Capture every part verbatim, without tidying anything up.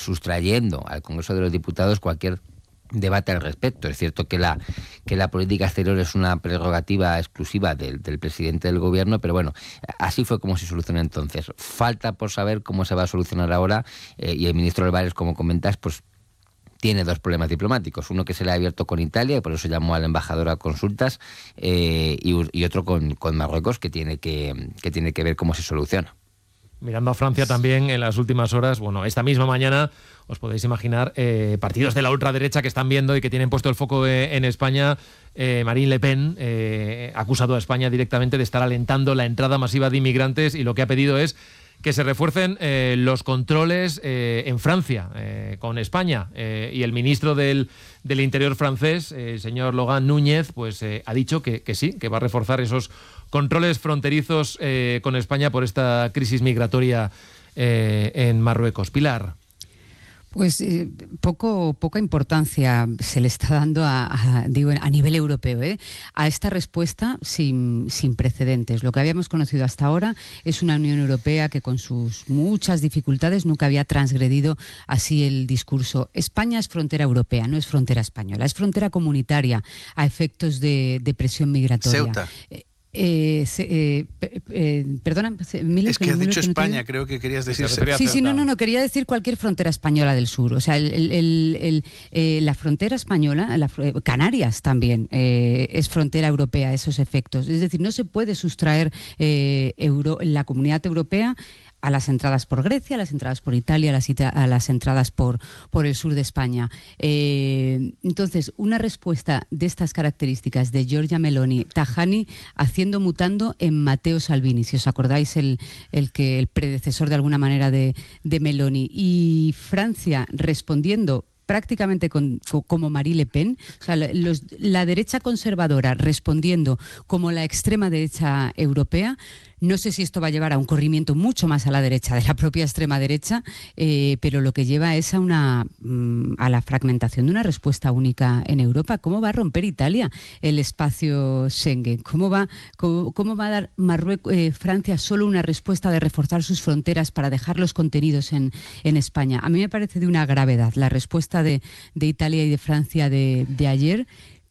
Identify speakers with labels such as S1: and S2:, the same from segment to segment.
S1: sustrayendo al Congreso de los Diputados cualquier debate al respecto. Es cierto que la que la política exterior es una prerrogativa exclusiva del, del presidente del gobierno, pero bueno, así fue como se solucionó entonces. Falta por saber cómo se va a solucionar ahora, eh, y el ministro Álvarez, como comentas, pues tiene dos problemas diplomáticos. Uno que se le ha abierto con Italia, y por eso llamó al embajador a consultas, eh, y, y otro con, con Marruecos, que tiene que, que tiene que ver cómo se soluciona.
S2: Mirando a Francia también en las últimas horas, bueno, esta misma mañana os podéis imaginar eh, partidos de la ultraderecha que están viendo y que tienen puesto el foco eh, en España. Eh, Marine Le Pen eh, ha acusado a España directamente de estar alentando la entrada masiva de inmigrantes, y lo que ha pedido es que se refuercen eh, los controles eh, en Francia eh, con España. Eh, y el ministro del, del Interior francés, eh, el señor Laurent Núñez, pues eh, ha dicho que, que sí, que va a reforzar esos controles fronterizos eh, con España por esta crisis migratoria eh, en Marruecos. Pilar.
S3: Pues eh, poco, poca importancia se le está dando a, a, digo, a nivel europeo, ¿eh? a esta respuesta sin, sin precedentes. Lo que habíamos conocido hasta ahora es una Unión Europea que, con sus muchas dificultades, nunca había transgredido así el discurso. España es frontera europea, no es frontera española, es frontera comunitaria a efectos de, de presión migratoria.
S4: Ceuta.
S3: Eh, Eh, eh, eh, perdona, Milo,
S4: es que, que has dicho España, no creo que querías decir.
S3: Sí, sí, no, no, no, quería decir cualquier frontera española del sur. O sea, el, el, el, el, eh, la frontera española, la, Canarias también eh, es frontera europea a esos efectos. Es decir, no se puede sustraer eh, Euro, la Comunidad Europea a las entradas por Grecia, a las entradas por Italia, a las, a las entradas por, por el sur de España. Eh, entonces, una respuesta de estas características de Giorgia Meloni, Tajani haciendo mutando en Matteo Salvini, si os acordáis, el, el, que, el predecesor de alguna manera de, de Meloni, y Francia respondiendo prácticamente con, con, como Marine Le Pen, o sea, los, la derecha conservadora respondiendo como la extrema derecha europea. No sé si esto va a llevar a un corrimiento mucho más a la derecha de la propia extrema derecha, eh, pero lo que lleva es a una a la fragmentación de una respuesta única en Europa. ¿Cómo va a romper Italia el espacio Schengen? ¿Cómo va, cómo, cómo va a dar Marruecos, eh, Francia solo una respuesta de reforzar sus fronteras para dejar los contenidos en, en España? A mí me parece de una gravedad la respuesta de, de Italia y de Francia de, de ayer,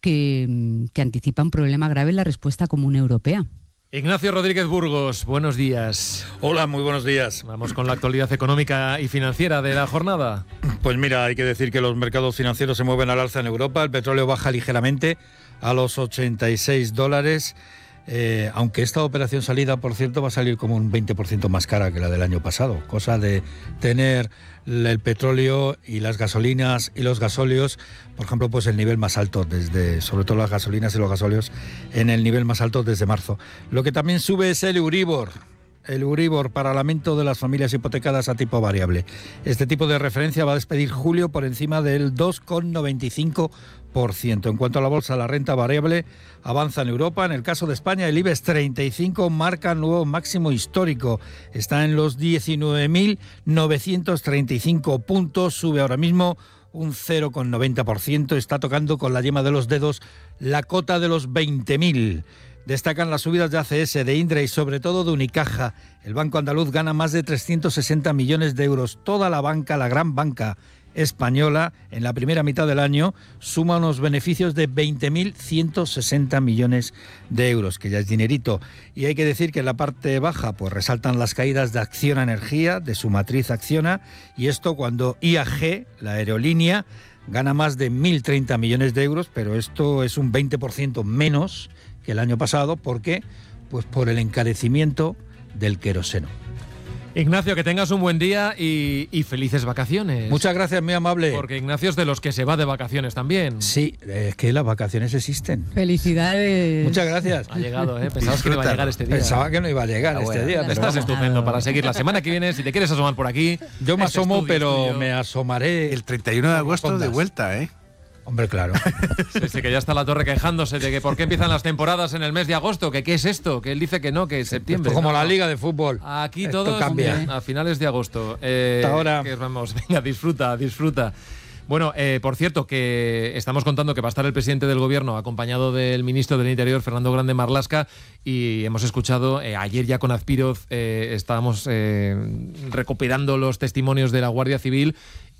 S3: que, que anticipa un problema grave en la respuesta común europea.
S2: Ignacio Rodríguez Burgos, buenos días.
S5: Hola, muy buenos días.
S2: Vamos con la actualidad económica y financiera de la jornada.
S5: Pues mira, hay que decir que los mercados financieros se mueven al alza en Europa. El petróleo baja ligeramente a los ochenta y seis dólares. Eh, aunque esta operación salida, por cierto, va a salir como un veinte por ciento más cara que la del año pasado, cosa de tener el petróleo y las gasolinas y los gasóleos, por ejemplo, pues el nivel más alto desde, sobre todo las gasolinas y los gasóleos, en el nivel más alto desde marzo. Lo que también sube es el Euribor. El Euribor para lamento de las familias hipotecadas a tipo variable. Este tipo de referencia va a despedir julio por encima del dos coma noventa y cinco por ciento. En cuanto a la bolsa, la renta variable avanza en Europa. En el caso de España, el IBEX treinta y cinco marca nuevo máximo histórico. Está en los diecinueve mil novecientos treinta y cinco puntos. Sube ahora mismo un cero coma noventa por ciento. Está tocando con la yema de los dedos la cota de los veinte mil. Destacan las subidas de A C S, de Indra y sobre todo de Unicaja. El Banco Andaluz gana más de trescientos sesenta millones de euros. Toda la banca, la gran banca española, en la primera mitad del año suma unos beneficios de veinte mil ciento sesenta millones de euros, que ya es dinerito. Y hay que decir que en la parte baja pues resaltan las caídas de Acciona Energía, de su matriz Acciona, y esto cuando I A G, la aerolínea, gana más de mil treinta millones de euros, pero esto es un veinte por ciento menos que el año pasado. ¿Por qué? Pues por el encarecimiento del queroseno.
S2: Ignacio, que tengas un buen día y, y felices vacaciones.
S5: Muchas gracias, muy amable.
S2: Porque Ignacio es de los que se va de vacaciones también.
S5: Sí, es que las vacaciones existen.
S3: Felicidades.
S5: Muchas gracias.
S2: Ha llegado, ¿eh? Pensabas que no iba a llegar este día.
S5: Pensaba que no iba a llegar ah, este bueno. día.
S2: Pero estás vamos. Estupendo para seguir la semana que viene. Si te quieres asomar por aquí.
S5: Yo me asomo, pero estudio. me asomaré.
S4: El treinta y uno de agosto de vuelta, ¿eh?
S5: Hombre, claro.
S2: Sí, sí, que ya está la Torre quejándose de que por qué empiezan las temporadas en el mes de agosto, que qué es esto, que él dice que no, que es septiembre.
S5: Esto como
S2: no,
S5: la
S2: no.
S5: Liga de Fútbol.
S2: Aquí todo cambia a finales de agosto. Eh,
S5: Hasta ahora.
S2: Que vamos, venga, disfruta, disfruta. Bueno, eh, por cierto, que estamos contando que va a estar el presidente del Gobierno acompañado del ministro del Interior, Fernando Grande Marlaska, y hemos escuchado, eh, ayer ya con Azpiroz eh, estábamos eh, recopilando los testimonios de la Guardia Civil